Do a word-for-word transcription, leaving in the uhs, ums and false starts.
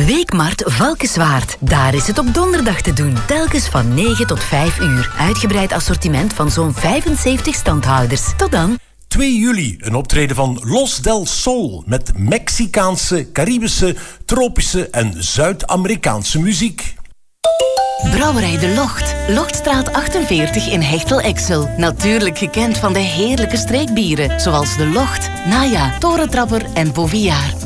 Weekmarkt Valkenswaard. Daar is het op donderdag te doen. Telkens van negen tot vijf uur. Uitgebreid assortiment van zo'n vijfenzeventig standhouders. Tot dan. twee juli, een optreden van Los del Sol met Mexicaanse, Caribische, tropische en Zuid-Amerikaanse muziek. Brouwerij De Locht. Lochtstraat achtenveertig in Hechtel-Exel. Natuurlijk gekend van de heerlijke streekbieren, zoals De Locht, Naja, Torentrapper en Boviaar.